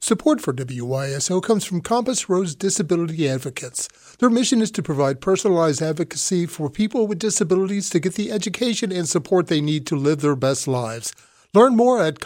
Support for WYSO comes from Compass Rose Disability Advocates. Their mission is to provide personalized advocacy for people with disabilities to get the education and support they need to live their best lives. Learn more at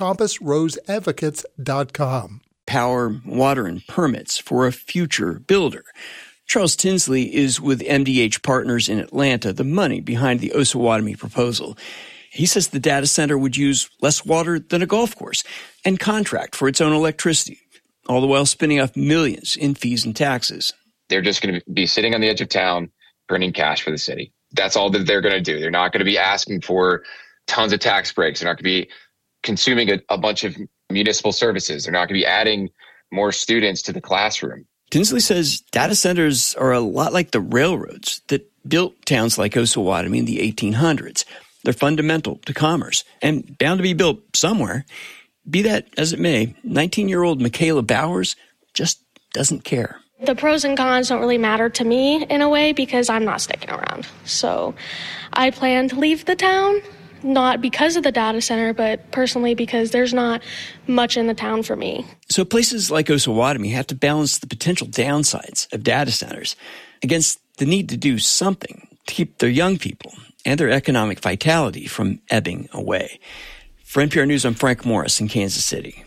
compassroseadvocates.com. Power, water, and permits for a future builder. Charles Tinsley is with MDH Partners in Atlanta, the money behind the Osawatomie proposal. He says the data center would use less water than a golf course and contract for its own electricity, all the while spinning off millions in fees and taxes. They're just going to be sitting on the edge of town, printing cash for the city. That's all that they're going to do. They're not going to be asking for tons of tax breaks. They're not going to be consuming a bunch of municipal services. They're not going to be adding more students to the classroom. Tinsley says data centers are a lot like the railroads that built towns like Osawatomie in the 1800s. They're fundamental to commerce and bound to be built somewhere. Be that as it may, 19-year-old Michaela Bowers just doesn't care. The pros and cons don't really matter to me in a way because I'm not sticking around. So I plan to leave the town, not because of the data center, but personally because there's not much in the town for me. So places like Osawatomie have to balance the potential downsides of data centers against the need to do something to keep their young people and their economic vitality from ebbing away. For NPR News, I'm Frank Morris in Kansas City.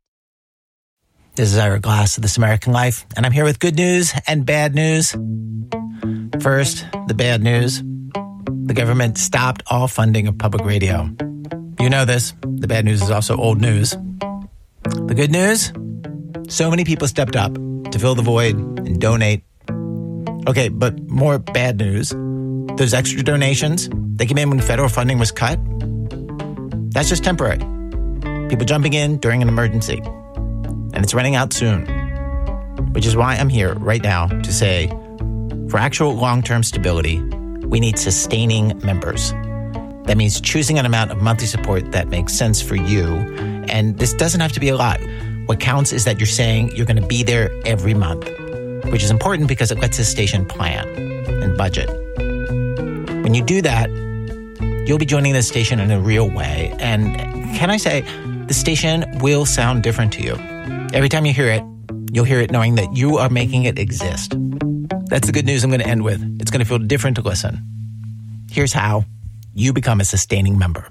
This is Ira Glass of This American Life, and I'm here with good news and bad news. First, the bad news. The government stopped all funding of public radio. You know this. The bad news is also old news. The good news? So many people stepped up to fill the void and donate. Okay, but more bad news. Those extra donations, they came in when federal funding was cut. That's just temporary. People jumping in during an emergency. And it's running out soon. Which is why I'm here right now to say, for actual long-term stability, we need sustaining members. That means choosing an amount of monthly support that makes sense for you. And this doesn't have to be a lot. What counts is that you're saying you're going to be there every month, which is important because it lets the station plan and budget. When you do that, you'll be joining the station in a real way. And can I say, the station will sound different to you. Every time you hear it, you'll hear it knowing that you are making it exist. That's the good news I'm going to end with. It's going to feel different to listen. Here's how you become a sustaining member.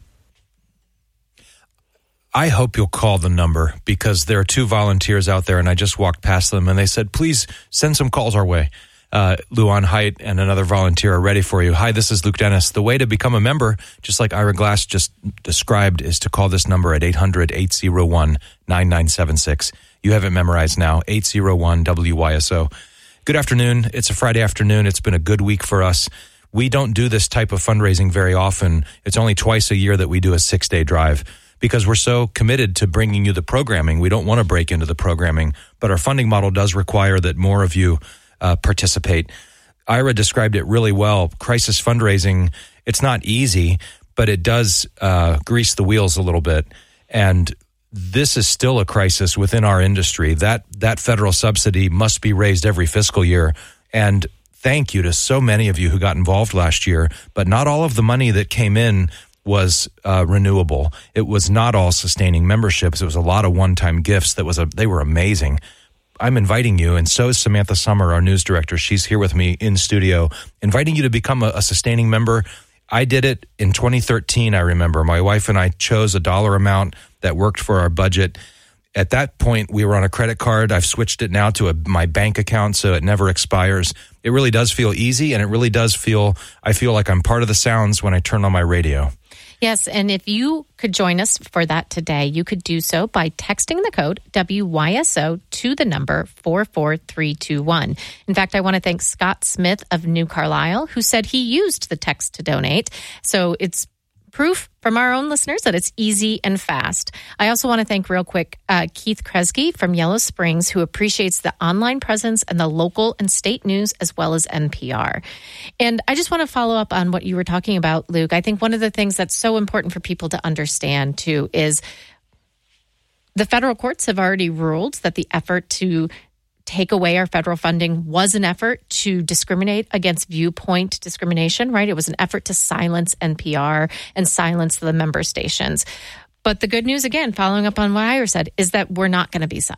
I hope you'll call the number because there are two volunteers out there, and I just walked past them, and they said, please send some calls our way. Luan Haidt and another volunteer are ready for you. Hi, this is Luke Dennis. The way to become a member, just like Ira Glass just described, is to call this number at 800-801-9976. You have it memorized now, 801-WYSO. Good afternoon. It's a Friday afternoon. It's been a good week for us. We don't do this type of fundraising very often. It's only twice a year that we do a 6-day drive because we're so committed to bringing you the programming. We don't want to break into the programming, but our funding model does require that more of you participate. Ira described it really well. Crisis fundraising, it's not easy, but it does grease the wheels a little bit. And this is still a crisis within our industry. That federal subsidy must be raised every fiscal year. And thank you to so many of you who got involved last year, but not all of the money that came in was renewable. It was not all sustaining memberships. It was a lot of one-time gifts. They were amazing. I'm inviting you, and so is Samantha Summer, our news director. She's here with me in studio, inviting you to become a sustaining member. I did it in 2013, I remember. My wife and I chose a dollar amount that worked for our budget. At that point, we were on a credit card. I've switched it now to my bank account so it never expires. It really does feel easy, and it really does I feel like I'm part of the sounds when I turn on my radio. Yes, and if you could join us for that today, you could do so by texting the code WYSO to the number 44321. In fact, I want to thank Scott Smith of New Carlisle, who said he used the text to donate. So it's proof from our own listeners that it's easy and fast. I also want to thank real quick Keith Kresge from Yellow Springs, who appreciates the online presence and the local and state news as well as NPR. And I just want to follow up on what you were talking about, Luke. I think one of the things that's so important for people to understand, too, is the federal courts have already ruled that the effort to take away our federal funding was an effort to discriminate against viewpoint discrimination, right? It was an effort to silence NPR and silence the member stations. But the good news, again, following up on what Ira said, is that we're not going to be